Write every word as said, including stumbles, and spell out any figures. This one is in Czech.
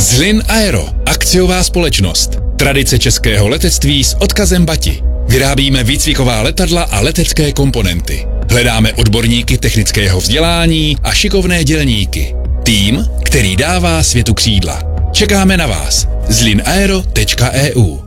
Zlin Aero, akciová společnost. Tradice českého letectví s odkazem Bati. Vyrábíme výcviková letadla a letecké komponenty. Hledáme odborníky technického vzdělání a šikovné dělníky. Tým, který dává světu křídla. Čekáme na vás. zlin aero tečka e u